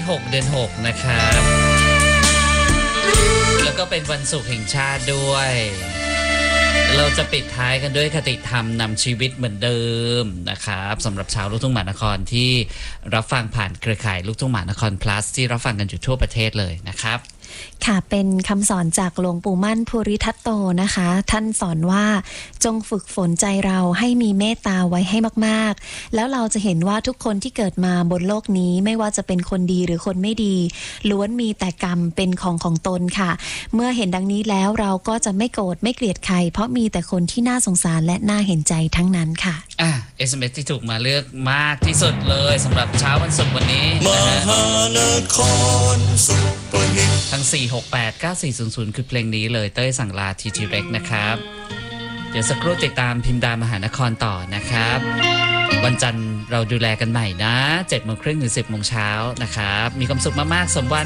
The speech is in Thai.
6 เดือน 6นะครับแล้วก็เป็นวันศุกร์แห่งชาติด้วยเราจะปิดท้ายกันด้วยคติธรรมนำชีวิตเหมือนเดิมนะครับสำหรับชาวลูกทุ่งมหานครที่รับฟังผ่านเครือข่ายลูกทุ่งมหานคร plus ที่รับฟังกันอยู่ทั่วประเทศเลยนะครับค่ะเป็นคำสอนจากหลวงปู่มั่นภูริทัตโตนะคะท่านสอนว่าจงฝึกฝนใจเราให้มีเมตตาไว้ให้มากๆแล้วเราจะเห็นว่าทุกคนที่เกิดมาบนโลกนี้ไม่ว่าจะเป็นคนดีหรือคนไม่ดีล้วนมีแต่กรรมเป็นของตนค่ะเมื่อเห็นดังนี้แล้วเราก็จะไม่โกรธไม่เกลียดใครเพราะมีแต่คนที่น่าสงสารและน่าเห็นใจทั้งนั้นค่ะ SMS ที่ถูกมาเลือกมากที่สุดเลยสำหรับเช้าวันศุกร์วันนี้มหานครสุปนิตทั้ง4689400คือเพลงนี้เลยเต้ยสั่งลา TG Rex นะครับเดี๋ยวสักครู่ติดตามพิมพ์ดามหานครต่อนะครับวันจันทร์เราดูแลกันใหม่นะ 7:30 ถึง 10:00 น.นะครับมีความสุขมากๆสมวัน